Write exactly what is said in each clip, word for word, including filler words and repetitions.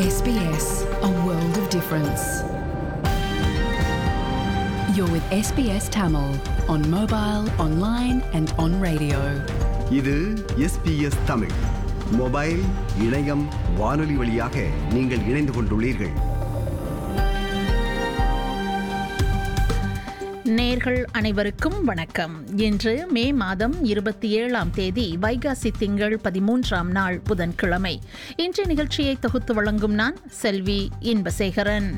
S B S, a world of difference. You're with S B S Tamil on mobile, online and on radio. இது S B S Tamil mobile, இணையம், வானொலி வழியாக நீங்கள் இணைந்து கொண்டுள்ளீர்கள். நேர்கள் அனைவருக்கும் வணக்கம். இன்று மே மாதம் இருபத்தி ஏழாம் தேதி வைகாசி திங்கள் பதிமூன்றாம் நாள் புதன்கிழமை. இன்றைய நிகழ்ச்சியை தொகுத்து வழங்கும் நான் செல்வி Inbasekaran.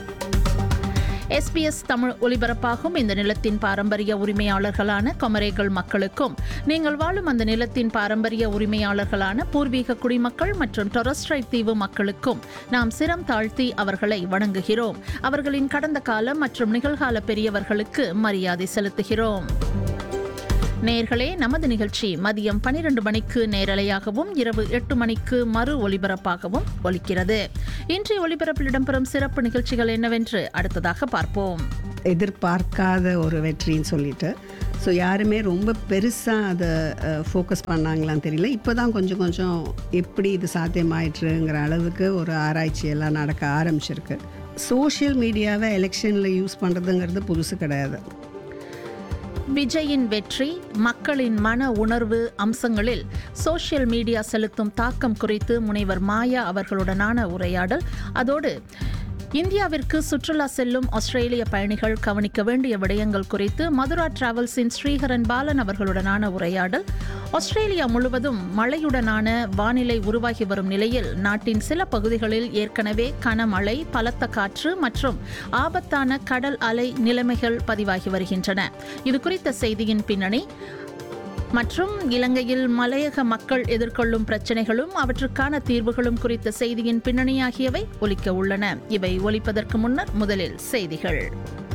S B S Tamil ஒலிபரப்பாகும் இந்த நிலத்தின் பாரம்பரிய உரிமையாளர்களான கொமரேகள் மக்களுக்கும், நீங்கள் வாழும் அந்த நிலத்தின் பாரம்பரிய உரிமையாளர்களான பூர்வீக குடிமக்கள் மற்றும் டொரஸ்ட்ரைட் தீவு மக்களுக்கும் நாம் சிரம் தாழ்த்தி அவர்களை வணங்குகிறோம். அவர்களின் கடந்த கால மற்றும் நிகழ்கால பெரியவர்களுக்கு மரியாதை செலுத்துகிறோம். நேர்களே, நமது நிகழ்ச்சி மதியம் பனிரெண்டு மணிக்கு நேரலையாகவும் இரவு எட்டு மணிக்கு மறு ஒலிபரப்பாகவும் ஒலிக்கிறது. இன்றைய ஒலிபரப்பில் இடம்பெறும் சிறப்பு நிகழ்ச்சிகள் என்னவென்று அடுத்ததாக பார்ப்போம். எதிர்பார்க்காத ஒரு வெற்றின்னு சொல்லிட்டு ஸோ யாருமே ரொம்ப பெருசாக அதை ஃபோக்கஸ் பண்ணாங்களான்னு தெரியல. இப்போ தான் கொஞ்சம் கொஞ்சம் எப்படி இது சாத்தியமாயிட்டுருங்கிற அளவுக்கு ஒரு ஆராய்ச்சி எல்லாம் நடக்க ஆரம்பிச்சிருக்கு. சோஷியல் மீடியாவை எலெக்ஷனில் யூஸ் பண்ணுறதுங்கிறது புதுசு கிடையாது. விஜயின் வெற்றி, மக்களின் மன உணர்வு அம்சங்களில் சோஷியல் மீடியா செலுத்தும் தாக்கம் குறித்து முனைவர் மாயா அவர்களுடனான உரையாடல், அதோடு இந்தியாவிற்கு சுற்றுலா செல்லும் ஆஸ்திரேலிய பயணிகள் கவனிக்க வேண்டிய விடயங்கள் குறித்து மதுரா டிராவல்ஸின் ஸ்ரீஹரன் பாலன் அவர்களுடனான உரையாடல், ஆஸ்திரேலியா முழுவதும் மழையுடனான வானிலை உருவாகி வரும் நிலையில் நாட்டின் சில பகுதிகளில் ஏற்கனவே கனமழை, பலத்த காற்று மற்றும் ஆபத்தான கடல் அலை நிலைமைகள் பதிவாகி வருகின்றன. இது குறித்த செய்தியின் பின்னணி மற்றும் இலங்கையில் மலையக மக்கள் எதிர்கொள்ளும் பிரச்சினைகளும் அவற்றுக்கான தீர்வுகளும் குறித்த செய்தியின் பின்னணி ஆகியவை ஒலிக்க உள்ளன. இவை ஒலிப்பதற்கு முன்னர் முதலில் செய்திகள்.